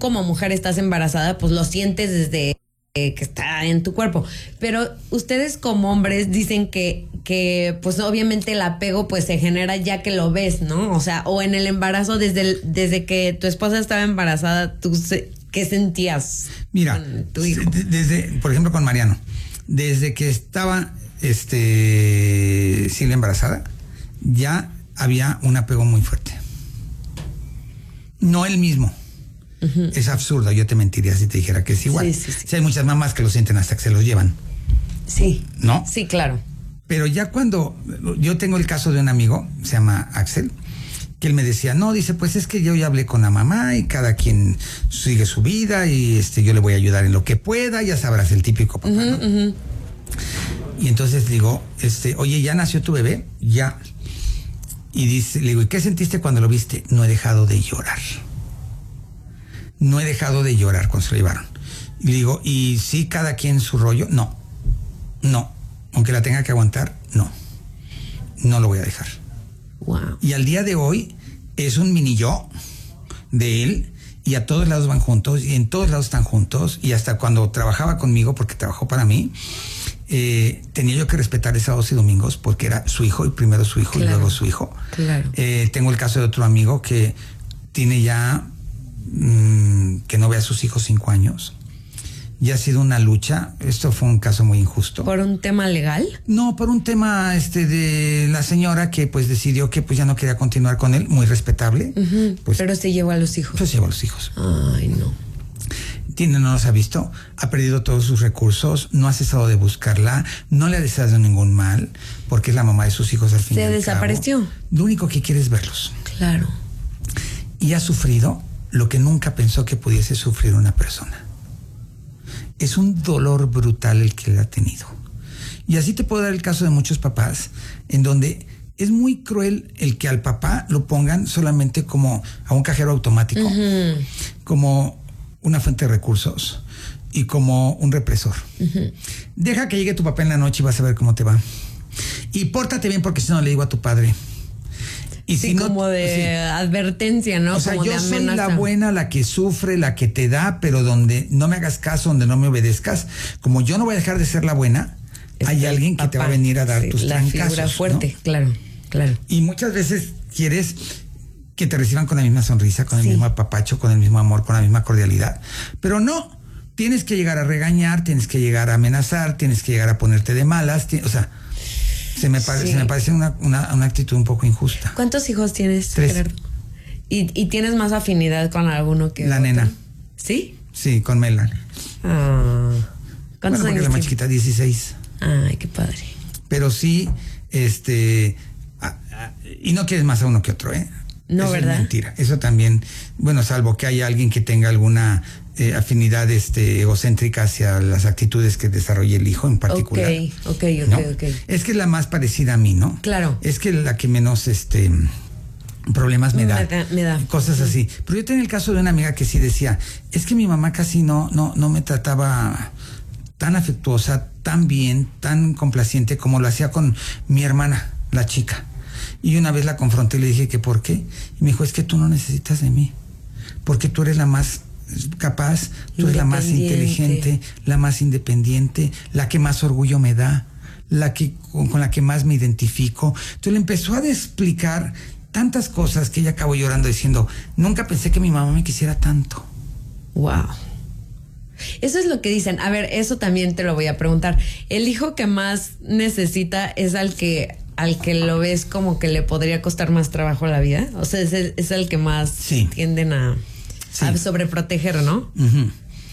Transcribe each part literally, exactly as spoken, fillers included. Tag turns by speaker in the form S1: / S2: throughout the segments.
S1: como mujer estás embarazada, pues lo sientes desde eh, que está en tu cuerpo. Pero ustedes como hombres dicen que, que pues obviamente el apego pues se genera ya que lo ves, ¿no? O sea, o en el embarazo, desde, el, desde que tu esposa estaba embarazada, ¿tú se, qué sentías?
S2: Mira,
S1: con tu hijo?
S2: Desde, por ejemplo, con Mariano, desde que estaba este, Silvia embarazada, ya había un apego muy fuerte. No el mismo. Uh-huh. Es absurdo, yo te mentiría si te dijera que es igual. Sí, sí, sí. Si hay muchas mamás que lo sienten hasta que se los llevan.
S1: Sí.
S2: ¿No?
S1: Sí, claro.
S2: Pero ya cuando... Yo tengo el caso de un amigo, se llama Axel, que él me decía, no, dice, pues es que yo ya hablé con la mamá y cada quien sigue su vida y este, yo le voy a ayudar en lo que pueda, ya sabrás, el típico papá, uh-huh, ¿no? Uh-huh. Y entonces digo, este, oye, ¿ya nació tu bebé? Ya. Y dice, le digo, ¿y qué sentiste cuando lo viste? No he dejado de llorar. No he dejado de llorar cuando se lo llevaron. Y le digo, ¿y sí cada quien su rollo? No, no. Aunque la tenga que aguantar, no. No lo voy a dejar.
S1: Wow.
S2: Y al día de hoy es un mini yo de él y a todos lados van juntos y en todos lados están juntos y hasta cuando trabajaba conmigo, porque trabajó para mí, eh, tenía yo que respetar sábados y domingos porque era su hijo y primero su hijo, claro, y luego su hijo.
S1: Claro.
S2: Eh, tengo el caso de otro amigo que tiene ya mmm, que no ve a sus hijos cinco años. Y ha sido una lucha. Esto fue un caso muy injusto.
S1: ¿Por un tema legal?
S2: No, por un tema este de la señora que pues decidió que pues ya no quería continuar con él, muy respetable.
S1: Uh-huh.
S2: Pues,
S1: pero se llevó a los hijos.
S2: Pues se llevó a los hijos.
S1: Ay, no.
S2: Tiene, no los ha visto, ha perdido todos sus recursos, no ha cesado de buscarla, no le ha deseado ningún mal, porque es la mamá de sus hijos al fin y al cabo.
S1: ¿Se desapareció?
S2: Lo único que quiere es verlos.
S1: Claro.
S2: Y ha sufrido lo que nunca pensó que pudiese sufrir una persona. Es un dolor brutal el que él ha tenido. Y así te puedo dar el caso de muchos papás, en donde es muy cruel el que al papá lo pongan solamente como a un cajero automático, uh-huh, como una fuente de recursos y como un represor. Uh-huh. Deja que llegue tu papá en la noche y vas a ver cómo te va. Y pórtate bien porque si no le digo a tu padre. Y
S1: sí,
S2: si no,
S1: como de sí, advertencia, ¿no?
S2: O sea,
S1: como
S2: yo
S1: de
S2: soy la buena, la que sufre, la que te da, pero donde no me hagas caso, donde no me obedezcas, como yo no voy a dejar de ser la buena, es hay alguien que papá, te va a venir a dar sí, tus
S1: la
S2: trancazos.
S1: Figura fuerte, ¿no? Claro, claro.
S2: Y muchas veces quieres que te reciban con la misma sonrisa, con el
S1: sí.
S2: mismo apapacho, con el mismo amor, con la misma cordialidad, pero no, tienes que llegar a regañar, tienes que llegar a amenazar, tienes que llegar a ponerte de malas, o sea... Se me, pare, sí. se me parece una, una, una actitud un poco injusta.
S1: ¿Cuántos hijos tienes,
S2: Tres.
S1: Gerardo? ¿Y, ¿Y tienes más afinidad con alguno que
S2: la
S1: otro?
S2: nena.
S1: ¿Sí?
S2: Sí, con Mela.
S1: Ah. ¿Cuántos
S2: bueno,
S1: años
S2: la más chiquita, dieciséis.
S1: Ay, qué padre.
S2: Pero sí, este... A, a, y no quieres más a uno que otro, ¿eh?
S1: No,
S2: eso
S1: ¿verdad?
S2: Es mentira. Eso también, bueno, salvo que haya alguien que tenga alguna... Eh, afinidad este, egocéntrica hacia las actitudes que desarrolla el hijo en particular.
S1: Ok, ok, ok,
S2: ¿no?
S1: ok.
S2: Es que es la más parecida a mí, ¿no?
S1: Claro.
S2: Es que la que menos este problemas me da.
S1: Me da, me da.
S2: Cosas
S1: sí.
S2: así. Pero yo tenía el caso de una amiga que sí decía, es que mi mamá casi no, no, no me trataba tan afectuosa, tan bien, tan complaciente como lo hacía con mi hermana, la chica. Y una vez la confronté y le dije que ¿por qué? Y me dijo, es que tú no necesitas de mí, porque tú eres la más capaz, tú eres la más inteligente, la más independiente, la que más orgullo me da, la que con, con la que más me identifico. Entonces le empezó a explicar tantas cosas que ella acabó llorando diciendo, nunca pensé que mi mamá me quisiera tanto.
S1: Wow. Eso es lo que dicen. A ver, eso también te lo voy a preguntar. El hijo que más necesita es al que al que lo ves como que le podría costar más trabajo la vida. O sea, es el, es el que más
S2: sí.
S1: tienden a Sí. a sobreproteger, ¿no?
S2: Uh-huh.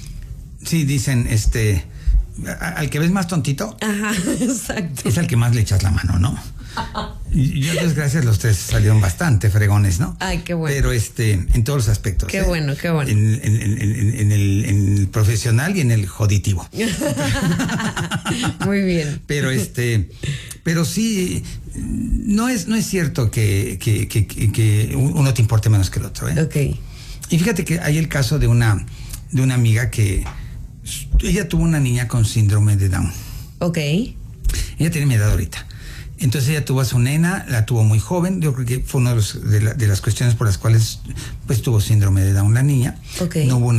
S2: Sí, dicen, este, a, al que ves más tontito,
S1: ajá, exacto,
S2: es al que más le echas la mano, ¿no? Y yo, desgracias, los tres salieron bastante fregones, ¿no?
S1: Ay, qué bueno.
S2: Pero este, en todos los aspectos.
S1: Qué
S2: ¿eh?
S1: bueno, qué bueno.
S2: En, en, en, en, en, el, en el profesional y en el joditivo.
S1: Muy bien.
S2: Pero este, pero sí, no es, no es cierto que, que, que, que, que uno te importe menos que el otro, ¿eh?
S1: Ok.
S2: Y fíjate que hay el caso de una, de una amiga que ella tuvo una niña con síndrome de Down.
S1: Ok.
S2: Ella tiene mi edad ahorita. Entonces ella tuvo a su nena, la tuvo muy joven. Yo creo que fue una de, los, de, la, de las cuestiones por las cuales pues tuvo síndrome de Down la niña.
S1: Ok.
S2: No hubo una